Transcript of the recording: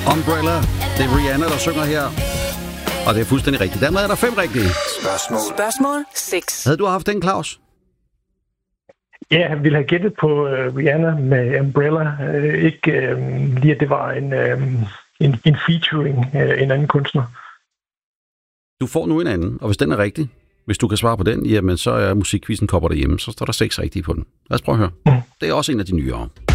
Umbrella. Det er Rihanna, der synger her. Og det er fuldstændig rigtigt. Dermed er der 5 rigtige. Spørgsmål 6. Havde du haft den, Claus? Ja, jeg ville have gættet på Rihanna med Umbrella. Ikke lige, at det var en featuring en anden kunstner. Du får nu en anden, og hvis den er rigtig, hvis du kan svare på den, jamen så er musikquizzen kopper derhjemme, så står der 6 rigtige på den. Lad os prøve at høre. Det er også en af de nyere.